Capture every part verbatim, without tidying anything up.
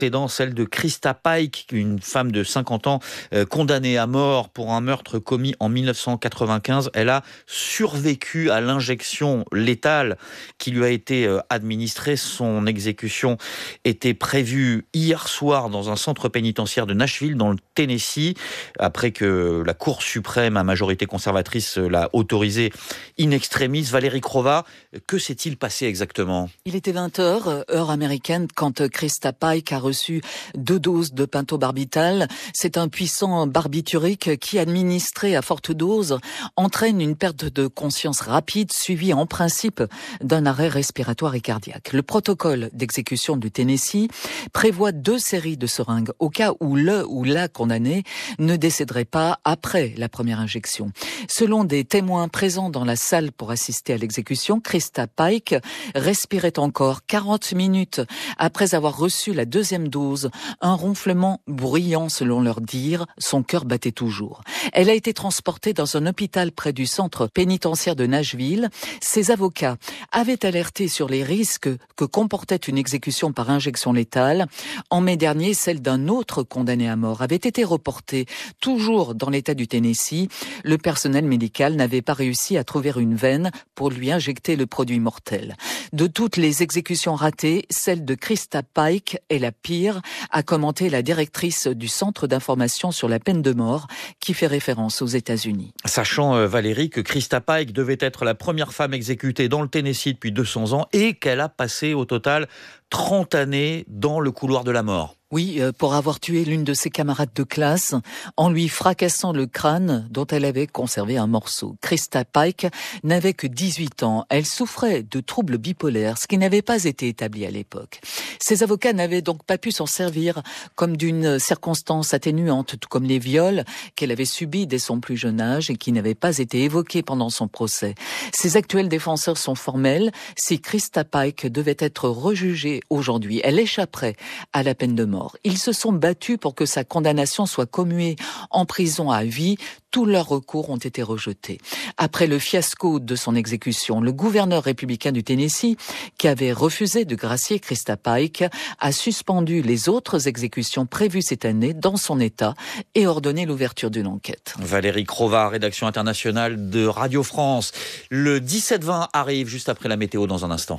précédent, celle de Krista Pike, une femme de cinquante ans euh, condamnée à mort pour un meurtre commis en mille neuf cent quatre-vingt-quinze. Elle a survécu à l'injection létale qui lui a été euh, administrée. Son exécution était prévue hier soir dans un centre pénitentiaire de Nashville, dans le Tennessee, après que la Cour suprême à majorité conservatrice l'a autorisée in extremis. Valérie Crova, que s'est-il passé exactement ? Il était vingt heures, heure américaine, quand Krista Pike a reçu deux doses de pentobarbital. C'est un puissant barbiturique qui, administré à forte dose, entraîne une perte de conscience rapide, suivie en principe d'un arrêt respiratoire et cardiaque. Le protocole d'exécution du Tennessee prévoit deux séries de seringues au cas où le ou la condamné ne décéderait pas après la première injection. Selon des témoins présents dans la salle pour assister à l'exécution, Krista Pike respirait encore quarante minutes après avoir reçu la deuxième dose. Un ronflement bruyant selon leur dire, son cœur battait toujours. Elle a été transportée dans un hôpital près du centre pénitentiaire de Nashville. Ses avocats avaient alerté sur les risques que comportait une exécution par injection létale. En mai dernier, celle d'un autre condamné à mort avait été reportée, toujours dans l'état du Tennessee. Le personnel médical n'avait pas réussi à trouver une veine pour lui injecter le produit mortel. De toutes les exécutions ratées, celle de Krista Pike est la pire, a commenté la directrice du Centre d'information sur la peine de mort, qui fait référence aux États-Unis. Sachant, euh, Valérie, que Krista Pike devait être la première femme exécutée dans le Tennessee depuis deux cents ans et qu'elle a passé au total trente années dans le couloir de la mort. Oui, pour avoir tué l'une de ses camarades de classe en lui fracassant le crâne dont elle avait conservé un morceau. Krista Pike n'avait que dix-huit ans. Elle souffrait de troubles bipolaires, ce qui n'avait pas été établi à l'époque. Ses avocats n'avaient donc pas pu s'en servir comme d'une circonstance atténuante, tout comme les viols qu'elle avait subis dès son plus jeune âge et qui n'avaient pas été évoqués pendant son procès. Ses actuels défenseurs sont formels. Si Krista Pike devait être rejugée aujourd'hui, elle échapperait à la peine de mort. Ils se sont battus pour que sa condamnation soit commuée en prison à vie. Tous leurs recours ont été rejetés. Après le fiasco de son exécution, le gouverneur républicain du Tennessee, qui avait refusé de gracier Krista Pike, a suspendu les autres exécutions prévues cette année dans son État et ordonné l'ouverture d'une enquête. Valérie Crova, rédaction internationale de Radio France. Le dix-sept vingt arrive juste après la météo dans un instant.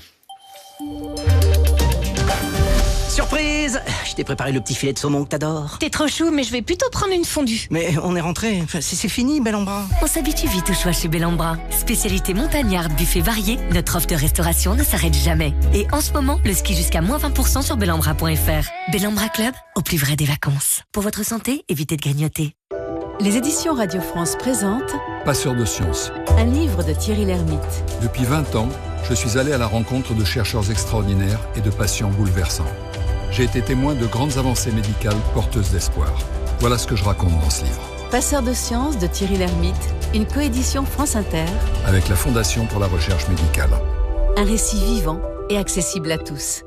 Surprise! Je t'ai préparé le petit filet de saumon que t'adores. T'es trop chou, mais je vais plutôt prendre une fondue. Mais on est rentré, c'est, c'est fini, Bellambra. On s'habitue vite au choix chez Bellambra. Spécialité montagnarde, buffet varié, notre offre de restauration ne s'arrête jamais. Et en ce moment, le ski jusqu'à moins vingt pour cent sur bellambra point f r. Bellambra Club, au plus vrai des vacances. Pour votre santé, évitez de grignoter. Les éditions Radio France présentent Passeur de sciences. Un livre de Thierry Lhermitte. Depuis vingt ans, je suis allé à la rencontre de chercheurs extraordinaires et de patients bouleversants. J'ai été témoin de grandes avancées médicales porteuses d'espoir. Voilà ce que je raconte dans ce livre. Passeur de sciences de Thierry Lhermitte, une coédition France Inter. Avec la Fondation pour la recherche médicale. Un récit vivant et accessible à tous.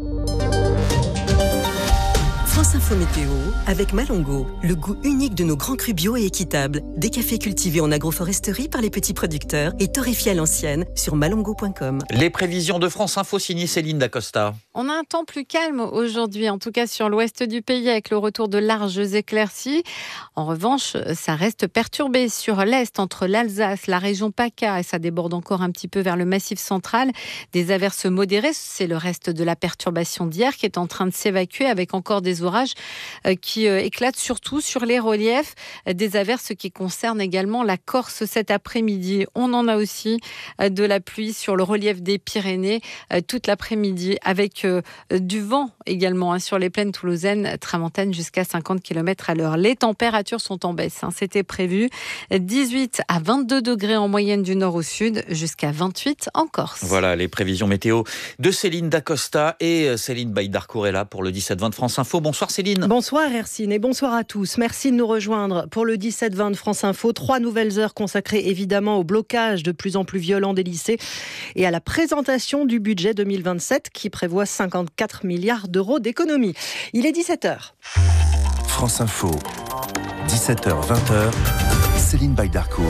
France Info Météo avec Malongo, le goût unique de nos grands crus bio et équitables. Des cafés cultivés en agroforesterie par les petits producteurs et torréfiés à l'ancienne sur malongo point com. Les prévisions de France Info signées Céline Dacosta. On a un temps plus calme aujourd'hui, en tout cas sur l'ouest du pays, avec le retour de larges éclaircies. En revanche, ça reste perturbé sur l'est, entre l'Alsace, la région PACA, et ça déborde encore un petit peu vers le Massif central. Des averses modérées, c'est le reste de la perturbation d'hier qui est en train de s'évacuer, avec encore des orages qui éclatent surtout sur les reliefs. Des averses qui concernent également la Corse cet après-midi. On en a aussi de la pluie sur le relief des Pyrénées toute l'après-midi, avec du vent également hein, sur les plaines toulousaines, tramontaine jusqu'à cinquante kilomètres à l'heure. Les températures sont en baisse, hein, c'était prévu. dix-huit à vingt-deux degrés en moyenne du nord au sud, jusqu'à vingt-huit en Corse. Voilà les prévisions météo de Céline Dacosta et Céline Baïdarcourt est là pour le dix-sept vingt de France Info. Bonsoir Céline. Bonsoir Hercine et bonsoir à tous. Merci de nous rejoindre pour le dix-sept vingt de France Info. Trois nouvelles heures consacrées évidemment au blocage de plus en plus violent des lycées et à la présentation du budget deux mille vingt-sept qui prévoit cinquante-quatre milliards d'euros d'économies. Il est dix-sept heures. France Info, dix-sept heures vingt, Céline Baïdarcourt.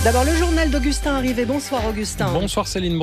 D'abord, le journal d'Augustin Arrivé. Bonsoir Augustin. Bonsoir Céline.